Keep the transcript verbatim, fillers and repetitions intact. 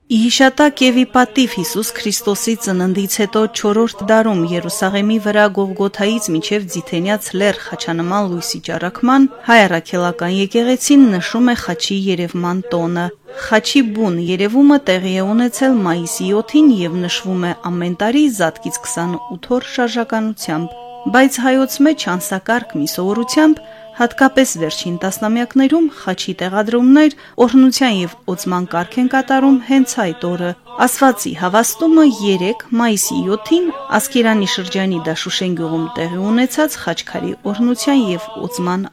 Ի հիշատակ եւ ի պատիվ Հիսուս Քրիստոսի ծննդից հետո չորրորդ դարում Երուսաղեմի վրա Գողգոթայից մինչև Ձիթենյաց լեռ խաչանման լույսի ճառագման հայ առաքելական եկեղեցին նշում է խաչի երևման տոնը։ Խաչի բուն երևումը տեղի է ունեցել մայիսի յոթին եւ նշվում է ամեն տարի զատկից քսանութ օր շարժականությամբ, բայց հայոց մեջ անսակարգ մի սովորությամբ հատկապես վերջին տասնամյակներում խաչի տեղադրումներ օրհնության եւ օծման կարգ են կատարում հենց այդ օրը։ Ասվածի հավաստումը երեկ մայիսի յոթին Ասկերանի շրջանի Դաշուշեն գյուղում տեղի ունեցած խաչքարի օրհնության եւ օծման